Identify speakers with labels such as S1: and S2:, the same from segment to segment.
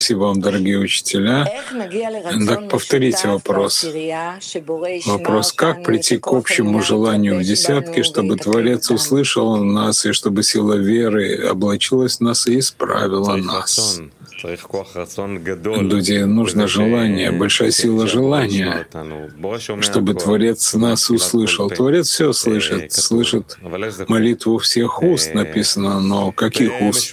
S1: Спасибо вам, дорогие учителя. Так повторите вопрос. Вопрос, как прийти к общему желанию в десятке, чтобы Творец услышал нас, и чтобы сила веры облачилась в нас и исправила нас? Люди, нужно желание, большая сила желания, чтобы Творец нас услышал. Творец все слышит, слышит молитву всех уст, написано, но каких уст?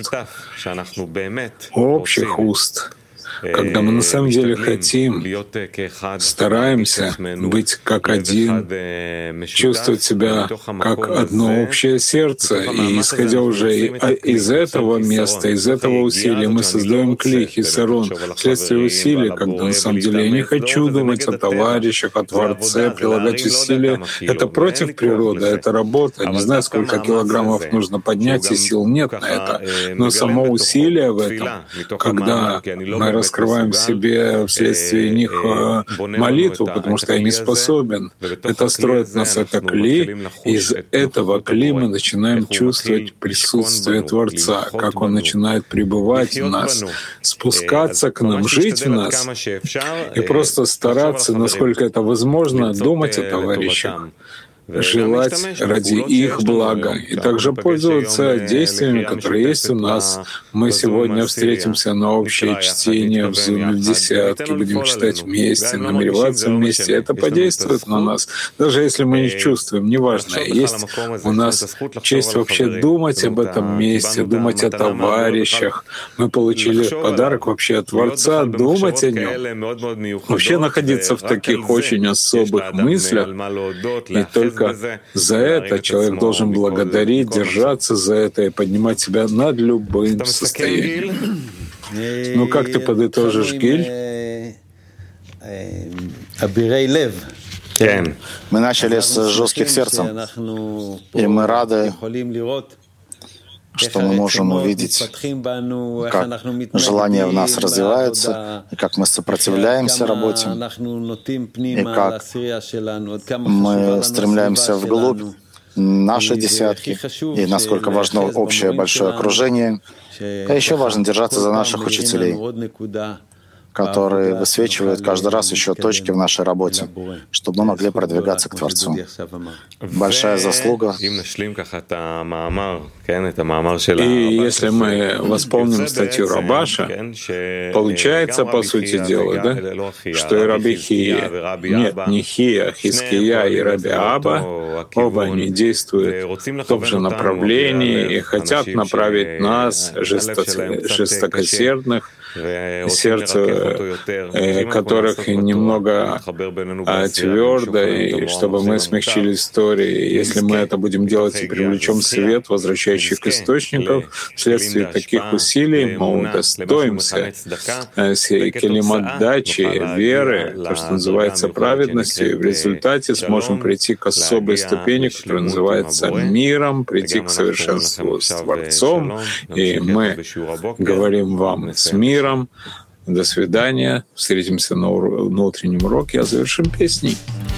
S1: Общих уст. Когда мы на самом деле хотим, стараемся быть как один, чувствовать себя как одно общее сердце, и исходя уже из этого места, из этого усилия, мы создаем кли, хисарон, вследствие усилий, когда на самом деле я не хочу думать о товарищах, о Творце, прилагать усилия. Это против природы, это работа. Не знаю, сколько килограммов нужно поднять, и сил нет на это. Но само усилие в этом, когда мы раскрываем в себе вследствие них молитву, потому что я не способен. Это строит нас, это кли. Из этого кли мы начинаем чувствовать присутствие Творца, как Он начинает пребывать в нас, спускаться к нам, жить в нас, и просто стараться, насколько это возможно, думать о товарищах, желать ради их блага и также пользоваться действиями, которые есть у нас. Мы сегодня встретимся на общее чтение в Зуме в десятке, будем читать вместе, намереваться вместе. Это подействует на нас, даже если мы не чувствуем, неважно. Есть у нас честь вообще думать об этом месте, думать о товарищах. Мы получили подарок вообще от Творца, думать о нем, вообще находиться в таких очень особых мыслях, и только за это человек должен благодарить, держаться за это и поднимать себя над любым состоянием. Ну как ты подытожишь, Гиль?
S2: Мы начали с жестких сердцем, и мы рады, что мы можем увидеть, как желание в нас развивается, и как мы сопротивляемся работе, и как мы стремляемся вглубь нашей десятки, и насколько важно общее большое окружение. А еще важно держаться за наших учителей, которые высвечивают каждый раз еще точки в нашей работе, чтобы мы могли продвигаться к Творцу. Большая заслуга.
S1: И если мы восполним статью Рабаша, получается, по сути дела, да, что и Раби Хия, нет, не Хия, Хиския и Раби Аба, оба они действуют в том же направлении и хотят направить нас, жестокосердных, сердце которых немного твердо, и чтобы мы смягчили истории. Если мы это будем делать и привлечем свет, возвращающий к источникам, вследствие таких усилий мы удостоимся келим отдачи, веры, то, что называется праведностью, и в результате сможем прийти к особой ступени, которая называется миром, прийти к совершенству с Творцом. И мы говорим вам с миром. До свидания. Встретимся на утреннем уроке, а завершим песней.